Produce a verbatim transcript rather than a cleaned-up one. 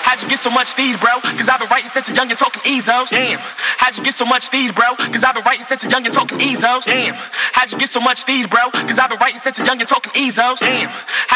how'd you get so much these, bro? Cause I've been writing since a young and talking Ezos. Damn, how'd you get so much these, bro? Cause I've been writing since a young and talking Ezos. Damn, how'd you get so much these, bro? Cause I've been writing since a young and talking Ezos. Damn.